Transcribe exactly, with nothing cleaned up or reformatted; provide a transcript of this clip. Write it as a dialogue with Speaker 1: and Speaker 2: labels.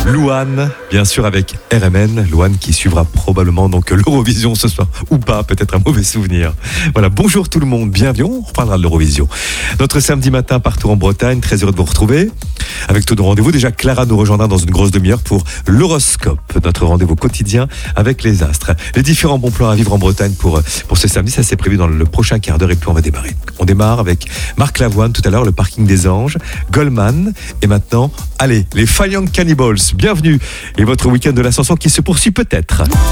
Speaker 1: Louane, bien sûr avec R M N, Louane qui suivra probablement donc l'Eurovision ce soir, ou pas, peut-être un mauvais souvenir. Voilà, bonjour tout le monde, bienvenue, on reparlera de l'Eurovision. Notre samedi matin partout en Bretagne, très heureux de vous retrouver. Avec tous nos rendez-vous, déjà Clara nous rejoindra dans une grosse demi-heure pour l'horoscope, notre rendez-vous quotidien avec les astres. Les différents bons plans à vivre en Bretagne pour, pour ce samedi, ça c'est prévu dans le prochain quart d'heure et puis on va démarrer. On démarre avec Marc Lavoine tout à l'heure, le parking des anges, Goldman et maintenant, allez, les Fine Young Cannibals, bienvenue et votre week-end de l'ascension qui se poursuit peut-être.